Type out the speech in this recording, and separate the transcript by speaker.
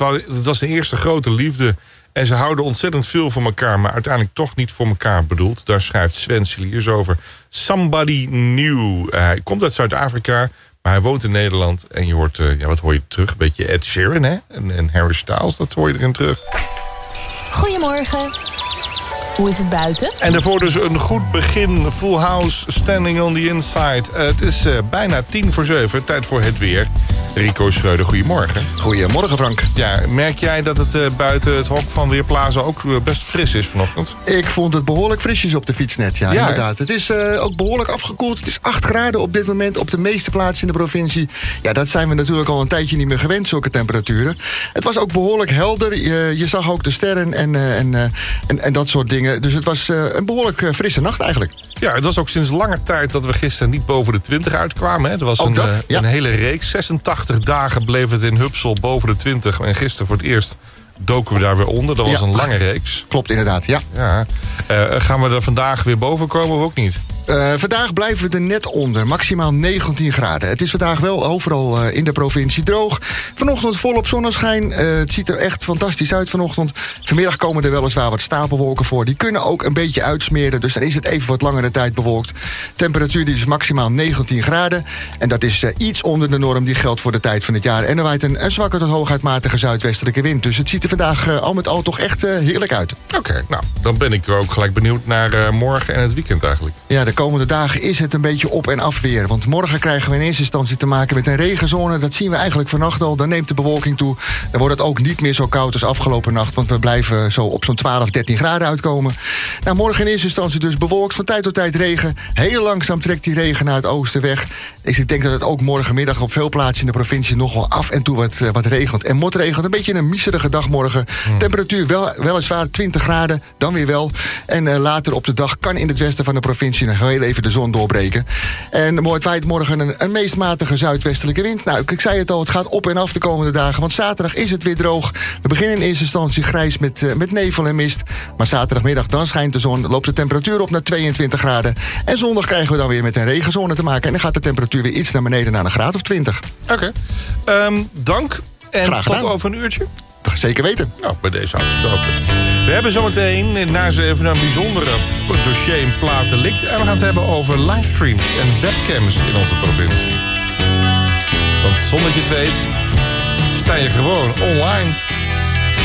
Speaker 1: Het was de eerste grote liefde. En ze houden ontzettend veel van elkaar, maar uiteindelijk toch niet voor elkaar bedoeld. Daar schrijft Sven Siliers over. Somebody New. Hij komt uit Zuid-Afrika, maar hij woont in Nederland. En je hoort, wat hoor je terug? Een beetje Ed Sheeran, hè? En Harry Styles, dat hoor je erin terug.
Speaker 2: Goedemorgen. Hoe is het buiten?
Speaker 1: En daarvoor dus een goed begin. Full House, Standing on the Inside. Het is bijna 6:50. Tijd voor het weer. Rico Schreuder, goedemorgen.
Speaker 3: Goedemorgen, Frank.
Speaker 1: Ja, merk jij dat het buiten het hok van Weerplaza ook best fris is vanochtend?
Speaker 3: Ik vond het behoorlijk frisjes op de fiets net, ja, inderdaad. Het is ook behoorlijk afgekoeld. Het is 8 graden op dit moment op de meeste plaatsen in de provincie. Ja, dat zijn we natuurlijk al een tijdje niet meer gewend, zulke temperaturen. Het was ook behoorlijk helder. Je zag ook de sterren en dat soort dingen. Dus het was een behoorlijk frisse nacht eigenlijk.
Speaker 1: Ja, het was ook sinds lange tijd dat we gisteren niet boven de 20 uitkwamen. Hè. Er was een hele reeks. 86 dagen bleef het in Hupsel boven de 20. En gisteren voor het eerst doken we daar weer onder. Dat was een lange reeks.
Speaker 3: Klopt, inderdaad, ja.
Speaker 1: Gaan we er vandaag weer boven komen of ook niet?
Speaker 3: Vandaag blijven we er net onder, maximaal 19 graden. Het is vandaag wel overal in de provincie droog. Vanochtend volop zonneschijn. Het ziet er echt fantastisch uit vanochtend. Vanmiddag komen er weliswaar wat stapelwolken voor. Die kunnen ook een beetje uitsmeren, dus dan is het even wat langere tijd bewolkt. Temperatuur die is maximaal 19 graden. En dat is iets onder de norm die geldt voor de tijd van het jaar. En er waait een zwakke tot hooguitmatige zuidwestelijke wind. Dus het ziet er vandaag al met al toch echt heerlijk uit.
Speaker 1: Oké, nou, dan ben ik ook gelijk benieuwd naar morgen en het weekend eigenlijk.
Speaker 3: Ja, de komende dagen is het een beetje op en af weer. Want morgen krijgen we in eerste instantie te maken met een regenzone. Dat zien we eigenlijk vannacht al. Dan neemt de bewolking toe. Dan wordt het ook niet meer zo koud als afgelopen nacht. Want we blijven zo op zo'n 12, 13 graden uitkomen. Nou, morgen in eerste instantie dus bewolkt. Van tijd tot tijd regen. Heel langzaam trekt die regen naar het oosten weg. Dus ik denk dat het ook morgenmiddag op veel plaatsen in de provincie nog wel af en toe wat regent. En motregent. Een beetje een miserige dag morgen. Temperatuur weliswaar 20 graden. Dan weer wel. En later op de dag kan in het westen van de provincie nog heel even de zon doorbreken. En het waait morgen een meest matige zuidwestelijke wind. Nou, ik zei het al, het gaat op en af de komende dagen. Want zaterdag is het weer droog. We beginnen in eerste instantie grijs met nevel en mist. Maar zaterdagmiddag, dan schijnt de zon. Loopt de temperatuur op naar 22 graden. En zondag krijgen we dan weer met een regenzone te maken. En dan gaat de temperatuur weer iets naar beneden naar een graad of 20.
Speaker 1: Oké. Dank. En tot over een uurtje.
Speaker 3: Zeker weten.
Speaker 1: Nou, bij deze afgesproken. We hebben zometeen na ze even een bijzondere dossier in Platendelict. En we gaan het hebben over livestreams en webcams in onze provincie. Want zonder dat je het weet, sta je gewoon online.